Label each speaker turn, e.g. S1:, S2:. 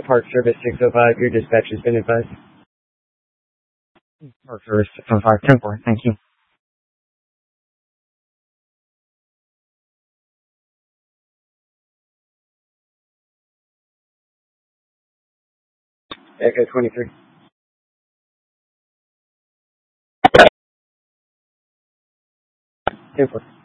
S1: Park Service 605, your dispatch has been advised.
S2: Park Service 605, 10-4, thank you.
S1: Echo 23. Ten 4.